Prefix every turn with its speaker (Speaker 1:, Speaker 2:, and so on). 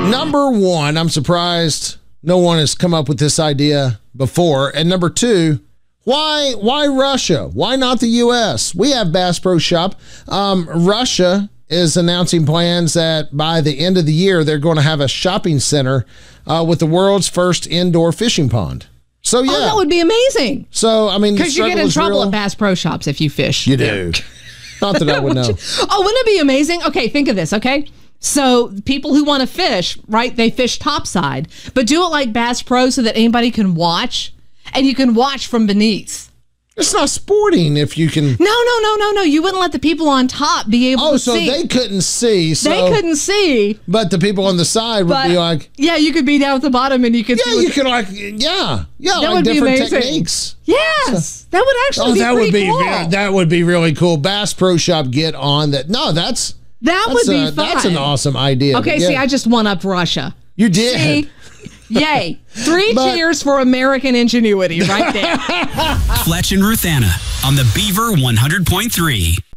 Speaker 1: Number one, I'm surprised no one has come up with this idea before. And number two, why Russia? Why not the U.S.? We have Bass Pro Shop. Russia is announcing plans that by the end of the year, they're going to have a shopping center with the world's first indoor fishing pond. So, yeah.
Speaker 2: Oh, that would be amazing.
Speaker 1: So, I mean,
Speaker 2: because you get in trouble at Bass Pro Shops if you fish.
Speaker 1: You do. Not that I would know.
Speaker 2: Oh, wouldn't it be amazing? Okay, think of this, okay? So people who want to fish, right, they fish topside, but do it like Bass Pro so that anybody can watch, and you can watch from beneath.
Speaker 1: It's not sporting if you can.
Speaker 2: No. You wouldn't let the people on top be able to see.
Speaker 1: Oh, so they couldn't see.
Speaker 2: They couldn't see.
Speaker 1: But the people on the side would be like.
Speaker 2: Yeah, you could be down at the bottom and you could see.
Speaker 1: Yeah, you could Yeah,
Speaker 2: that
Speaker 1: like
Speaker 2: would
Speaker 1: different
Speaker 2: be amazing.
Speaker 1: techniques.
Speaker 2: Yes. That would actually be pretty cool.
Speaker 1: That would be really cool. Bass Pro Shop, get on that. No, that
Speaker 2: would be fun.
Speaker 1: That's an awesome idea.
Speaker 2: Okay, see, I just one-upped Russia.
Speaker 1: You did.
Speaker 2: See? Yay. 3 cheers for American ingenuity right there.
Speaker 3: Fletch and Ruth Anna on the Beaver 100.3.